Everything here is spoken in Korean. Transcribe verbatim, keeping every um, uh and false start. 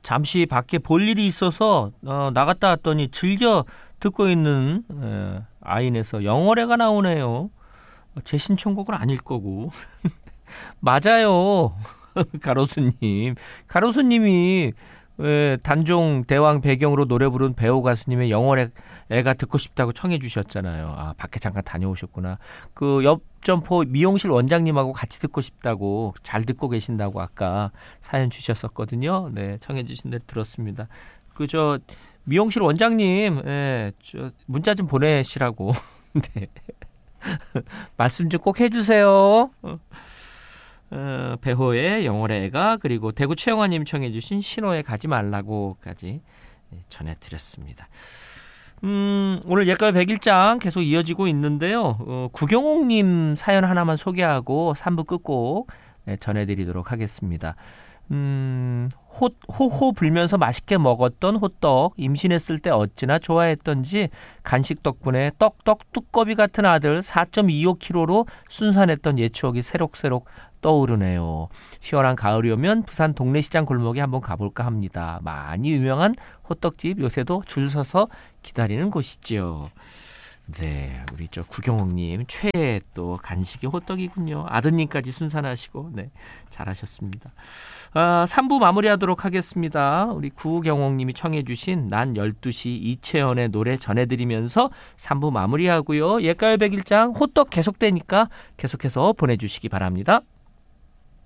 잠시 밖에 볼 일이 있어서 어, 나갔다 왔더니 즐겨 듣고 있는 에, 아인에서 영어래가 나오네요. 제 신청곡은 아닐 거고. 맞아요. 가로수님. 가로수님이 에, 단종 대왕 배경으로 노래 부른 배우 가수님의 영월의 애가 듣고 싶다고 청해 주셨잖아요. 아, 밖에 잠깐 다녀오셨구나. 그 옆 점포 미용실 원장님하고 같이 듣고 싶다고, 잘 듣고 계신다고 아까 사연 주셨었거든요. 네, 청해 주신 데 들었습니다. 그 저 미용실 원장님, 예, 저 문자 좀 보내시라고. 네. 말씀 좀 꼭 해주세요. 어, 배호의 영월의 애가, 그리고 대구 최영화님 청해 주신 신호에 가지 말라고까지 전해드렸습니다. 음, 오늘 옛가요 백일장 계속 이어지고 있는데요. 어, 구경옥님 사연 하나만 소개하고 삼 부 끝곡 전해드리도록 하겠습니다. 음, 호, 호호 불면서 맛있게 먹었던 호떡, 임신했을 때 어찌나 좋아했던지 간식 덕분에 떡떡 뚜꺼비 같은 아들 사 점 이오 킬로그램로 순산했던 옛 추억이 새록새록 떠오르네요. 시원한 가을이 오면 부산 동래시장 골목에 한번 가볼까 합니다. 많이 유명한 호떡집, 요새도 줄 서서 기다리는 곳이죠. 네, 우리 저 구경옥님 최애 또 간식이 호떡이군요. 아드님까지 순산하시고, 네, 잘하셨습니다. 아, 삼 부 마무리하도록 하겠습니다. 우리 구경옥님이 청해주신 난 열두 시 이채연의 노래 전해드리면서 삼 부 마무리하고요. 옛가요 백일장 호떡 계속되니까 계속해서 보내주시기 바랍니다.